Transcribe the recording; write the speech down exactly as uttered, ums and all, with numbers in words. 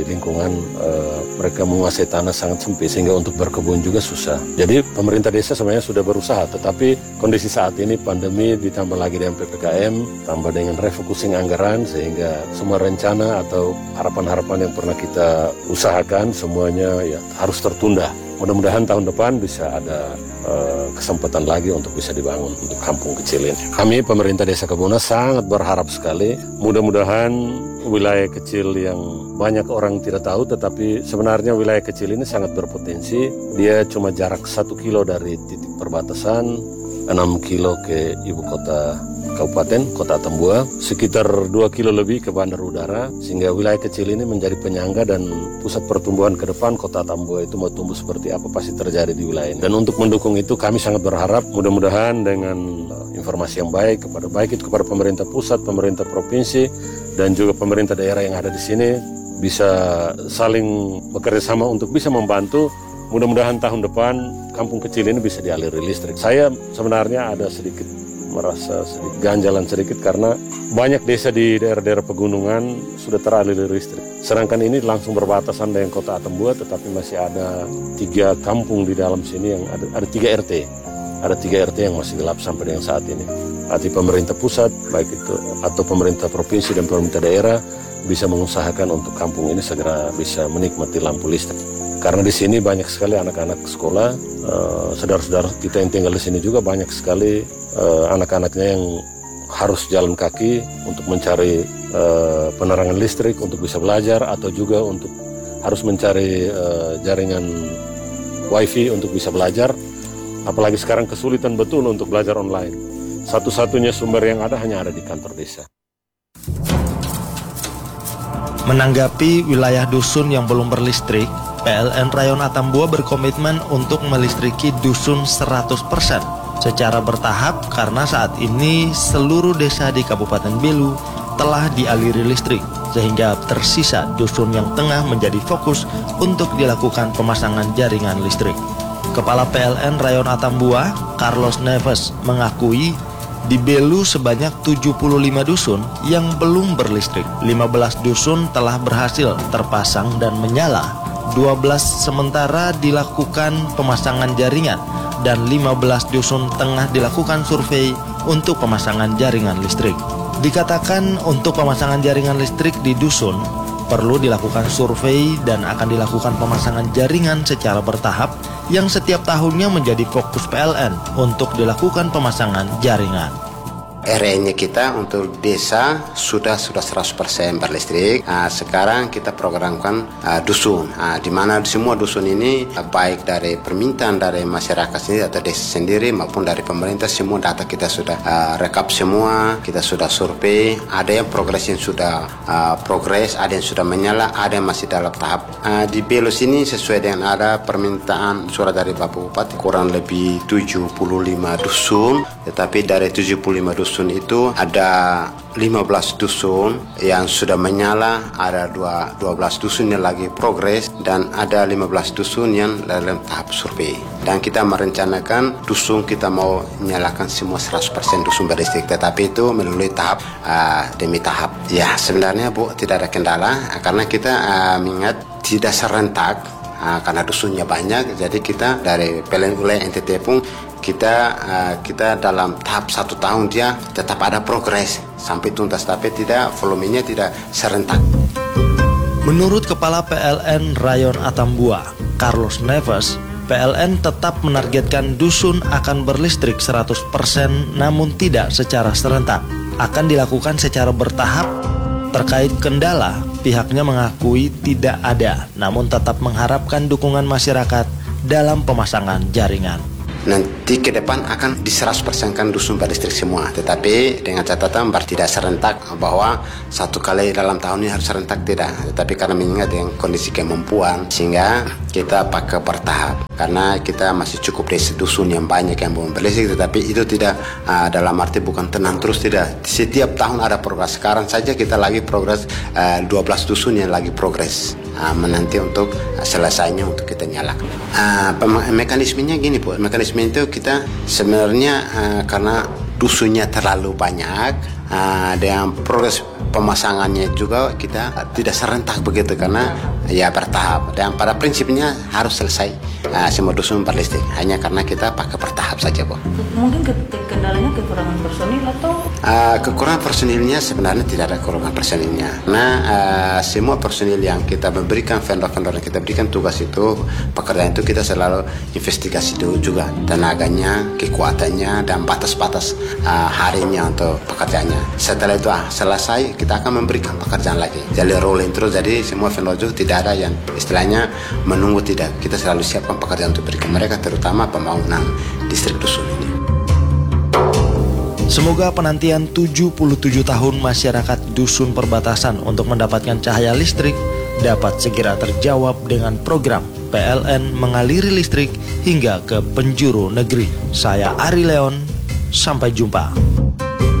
Di lingkungan eh, mereka menguasai tanah sangat sempit sehingga untuk berkebun juga susah. Jadi pemerintah desa sebenarnya sudah berusaha, tetapi kondisi saat ini pandemi ditambah lagi dengan P P K M, tambah dengan refocusing anggaran sehingga semua rencana atau harapan-harapan yang pernah kita usahakan semuanya ya harus tertunda. Mudah-mudahan tahun depan bisa ada uh, kesempatan lagi untuk bisa dibangun untuk kampung kecil ini. Kami pemerintah Desa Kebuna sangat berharap sekali mudah-mudahan wilayah kecil yang banyak orang tidak tahu, tetapi sebenarnya wilayah kecil ini sangat berpotensi. Dia cuma jarak satu kilo dari titik perbatasan, enam kilo ke ibu kota kabupaten, kota Atambua, sekitar dua kilo lebih ke bandar udara, sehingga wilayah kecil ini menjadi penyangga dan pusat pertumbuhan ke depan. Kota Atambua itu mau tumbuh seperti apa pasti terjadi di wilayah ini. Dan untuk mendukung itu kami sangat berharap mudah-mudahan dengan informasi yang baik kepada baik itu kepada pemerintah pusat, pemerintah provinsi, dan juga pemerintah daerah yang ada di sini bisa saling bekerja sama untuk bisa membantu. Mudah-mudahan tahun depan kampung kecil ini bisa dialiri listrik. Saya sebenarnya ada sedikit merasa sedikit ganjalan sedikit karena banyak desa di daerah-daerah pegunungan sudah teraliri listrik. Sedangkan ini langsung berbatasan dengan kota Atambua, tetapi masih ada tiga kampung di dalam sini yang ada, ada tiga R T. Ada tiga R T yang masih gelap sampai dengan saat ini. Arti pemerintah pusat, baik itu atau pemerintah provinsi dan pemerintah daerah bisa mengusahakan untuk kampung ini segera bisa menikmati lampu listrik. Karena di sini banyak sekali anak-anak sekolah, uh, saudara-saudara kita yang tinggal di sini juga banyak sekali uh, anak-anaknya yang harus jalan kaki untuk mencari uh, penerangan listrik untuk bisa belajar atau juga untuk harus mencari uh, jaringan wifi untuk bisa belajar. Apalagi sekarang kesulitan betul untuk belajar online. Satu-satunya sumber yang ada hanya ada di kantor desa. Menanggapi wilayah dusun yang belum berlistrik, P L N Rayon Atambua berkomitmen untuk melistriki dusun seratus persen secara bertahap karena saat ini seluruh desa di Kabupaten Belu telah dialiri listrik sehingga tersisa dusun yang tengah menjadi fokus untuk dilakukan pemasangan jaringan listrik. Kepala P L N Rayon Atambua, Carlos Neves, mengakui di Belu sebanyak tujuh puluh lima dusun yang belum berlistrik. lima belas dusun telah berhasil terpasang dan menyala. dua belas sementara dilakukan pemasangan jaringan dan lima belas dusun tengah dilakukan survei untuk pemasangan jaringan listrik. Dikatakan untuk pemasangan jaringan listrik di dusun perlu dilakukan survei dan akan dilakukan pemasangan jaringan secara bertahap yang setiap tahunnya menjadi fokus P L N untuk dilakukan pemasangan jaringan. R E-nya kita untuk desa sudah sudah seratus persen berlistrik. Nah, sekarang kita programkan uh, dusun, nah, di mana semua dusun ini uh, baik dari permintaan dari masyarakat sendiri atau desa sendiri maupun dari pemerintah, semua data kita sudah uh, rekap semua, kita sudah survei. Ada yang progres yang sudah uh, progres, ada yang sudah menyala, ada yang masih dalam tahap. Uh, di Belu sini sesuai dengan ada permintaan surat dari Bapak Bupati kurang lebih tujuh puluh lima dusun, tetapi dari tujuh puluh lima dusun dusun itu ada lima belas dusun yang sudah menyala, ada dua belas dusun yang lagi progres, dan ada lima belas dusun yang dalam tahap survei. Dan kita merencanakan dusun kita mau menyalakan semua seratus persen dusun berlistrik, tetapi itu melalui tahap uh, demi tahap. Ya sebenarnya Bu tidak ada kendala karena kita uh, mengingat tidak serentak uh, karena dusunnya banyak, jadi kita dari P L N wilayah N T T pun kita uh, kita dalam tahap satu tahun dia tetap ada progres sampai tuntas, tapi tidak volumenya tidak serentak. Menurut Kepala P L N Rayon Atambua, Carlos Neves, P L N tetap menargetkan dusun akan berlistrik seratus persen namun tidak secara serentak. Akan dilakukan secara bertahap. Terkait kendala, pihaknya mengakui tidak ada, namun tetap mengharapkan dukungan masyarakat dalam pemasangan jaringan. Nanti ke depan akan di seratus persen kan dusun berlistrik semua, tetapi dengan catatan tidak serentak, bahwa satu kali dalam tahun ini harus serentak tidak, tetapi karena mengingat dengan kondisi kemampuan sehingga kita pakai bertahap, karena kita masih cukup desa dusun yang banyak yang belum berlistrik, tetapi itu tidak uh, dalam arti bukan tenang terus, tidak, setiap tahun ada progres. Sekarang saja kita lagi progres uh, dua belas dusun yang lagi progres. Uh, menanti untuk uh, selesainya untuk kita nyalakan. Uh, mekanismenya gini Bu, mekanisme itu kita sebenarnya uh, karena dusunnya terlalu banyak uh, dengan progres pemasangannya juga kita tidak serentak begitu karena ya bertahap, dan pada prinsipnya harus selesai uh, semua dusun berlistrik, hanya karena kita pakai bertahap saja, Bu. Mungkin ke kendalanya kekurangan personil atau? Uh, kekurangan personilnya sebenarnya tidak ada kekurangan personilnya. Nah, uh, semua personil yang kita memberikan, vendor-vendor yang kita berikan tugas itu, pekerjaan itu kita selalu investigasi dulu juga tenaganya, kekuatannya, dan batas-batas uh, harinya untuk pekerjaannya. Setelah itu ah, selesai, kita akan memberikan pekerjaan lagi. Jadi rolling terus, jadi semua vendor juga tidak ada yang istilahnya menunggu, tidak. Kita selalu siapkan pekerjaan untuk berikan mereka, terutama pembangunan distrik dusun ini. Semoga penantian tujuh puluh tujuh tahun masyarakat dusun perbatasan untuk mendapatkan cahaya listrik dapat segera terjawab dengan program P L N mengaliri listrik hingga ke penjuru negeri. Saya Ari Leon, sampai jumpa.